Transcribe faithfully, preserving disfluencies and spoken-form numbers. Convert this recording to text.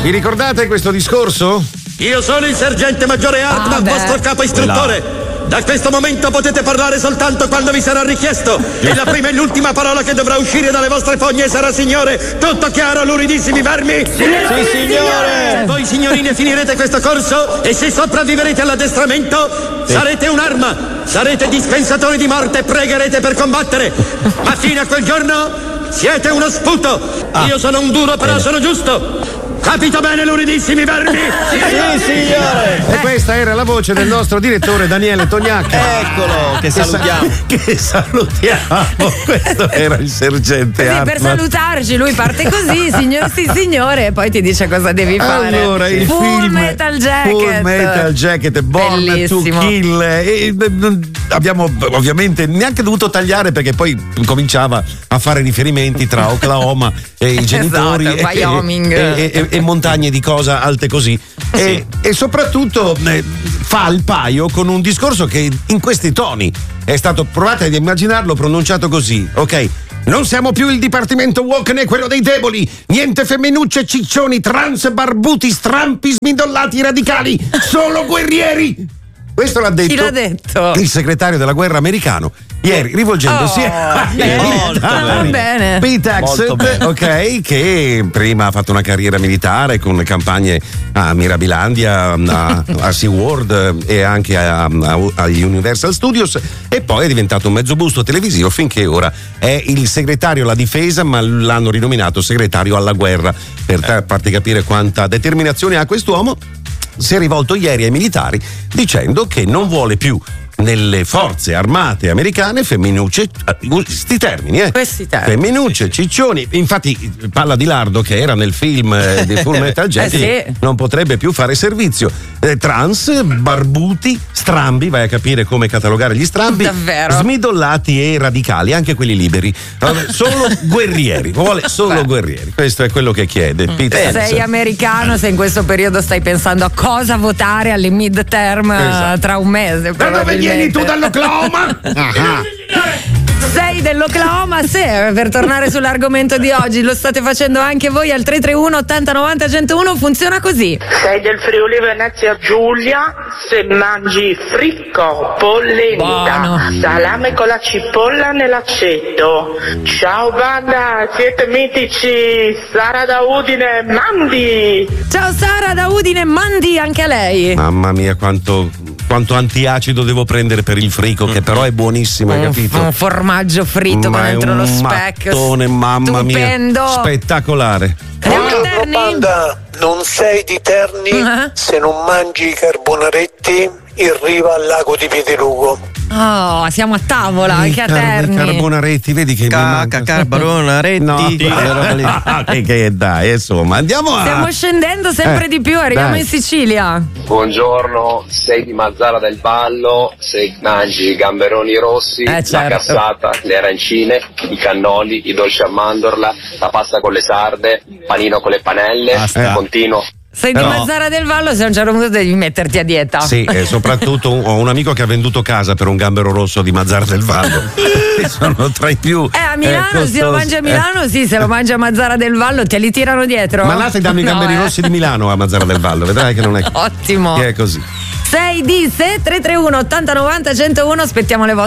Vi ricordate questo discorso? Io sono il sergente maggiore Hartman, Ah, vostro capo istruttore. Da questo momento potete parlare soltanto quando vi sarà richiesto. E la prima e l'ultima parola che dovrà uscire dalle vostre fogne sarà signore. Tutto chiaro, luridissimi vermi? Sì, signore! Voi signorine finirete questo corso e se sopravviverete all'addestramento sarete un'arma. Sarete dispensatori di morte e pregherete per combattere. Ma fino a quel giorno siete uno sputo. Io sono un duro però sono giusto. Capito bene, luridissimi vermi? Sì, signore! E questa era la voce del nostro direttore Daniele Tognacca. Eccolo, che salutiamo. Che salutiamo. Questo era il sergente Sì, Hartman. per salutarci lui parte così, signor sì signore, e poi ti dice cosa devi fare. Allora, il Full film Metal Jacket. Full Metal Jacket, Born to Bellissimo. Kill. E, e, abbiamo ovviamente neanche dovuto tagliare perché poi cominciava a fare riferimenti tra Oklahoma e i genitori Esatto, e, Wyoming. e, e, e montagne di cosa alte così. E, e soprattutto eh, fa il paio con un discorso che in questi toni è stato, provate ad immaginarlo pronunciato così, ok? Non siamo più il dipartimento woke né quello dei deboli. Niente femminucce, ciccioni, trans, barbuti, strampi, smidollati, radicali. Solo guerrieri. Questo l'ha detto, Chi l'ha detto? il segretario della guerra americano ieri, rivolgendosi Oh, a bene. Molto Va bene. bene. Pete Molto Hegseth, bene. ok, che prima ha fatto una carriera militare con campagne a Mirabilandia, a, a SeaWorld e anche a, a, a Universal Studios, e poi è diventato un mezzo busto televisivo finché ora è il segretario alla difesa, ma l'hanno rinominato segretario alla guerra, per te- farti capire quanta determinazione ha quest'uomo. Si è rivolto ieri ai militari dicendo che non vuole più nelle forze armate americane femminucce, questi termini, eh? Questi termini. Femminucce, ciccioni. Infatti, Palla di Lardo, che era nel film eh, di Full Metal Jacket, Eh sì. non potrebbe più fare servizio. Eh, trans, barbuti, strambi, vai a capire come catalogare gli strambi, Davvero? smidollati e radicali, anche quelli liberi. Vabbè, solo guerrieri, vuole solo Beh. guerrieri. Questo è quello che chiede. Pete Se Hegseth. sei americano, se in questo periodo stai pensando a cosa votare alle midterm eh, Esatto. tra un mese. Da dove vieni tu, dall'Oklahoma? Ah. Sei dell'Oklahoma, se per tornare sull'argomento di oggi lo state facendo anche voi al tre tre uno ottanta novanta centouno, funziona così. Sei del Friuli Venezia Giulia, se mangi fricco, polenta, Buono. salame con la cipolla nell'aceto. Ciao banda, siete mitici, Sara da Udine, Mandi! Ciao Sara da Udine, mandi anche a lei. Mamma mia, quanto, quanto antiacido devo prendere per il frico, che però è buonissimo, hai Un, capito? un formaggio fritto Ma con è dentro un lo speck. mattone, mamma Stupendo. mia, spettacolare. Andiamo a Buongiorno Terni? banda, non sei di Terni Eh? se non mangi i carbonaretti in riva al lago di Piedilugo. Oh, siamo a tavola anche a I car- Terni. i carbonaretti, vedi che mi manca. Cacca, carbonaretti. No, quelle robe lì. che, che dai, insomma, andiamo a. Stiamo scendendo sempre Eh, di più, arriviamo dai. in Sicilia. Buongiorno, sei di Mazzara del Vallo, se mangi i gamberoni rossi, Eh, la certo. cassata, le arancine, i cannoli, i dolci a mandorla, la pasta con le sarde, panino con le panelle, Basta. continuo. Sei di Però- Mazzara del Vallo, se a un certo punto devi metterti a dieta. Sì, e soprattutto un- ho un amico che ha venduto casa per un gambero rosso di Mazzara del Vallo. Che sono tra i più. Eh, a Milano, se costosi. lo mangi a Milano, sì, se lo mangi a Mazzara del Vallo, te li tirano dietro. Eh, ma là ti danno i No, gamberi eh. rossi di Milano a Mazzara del Vallo, vedrai che non è, Ottimo. che è così. sei di se tre tre uno ottanta novanta centouno, aspettiamo le vostre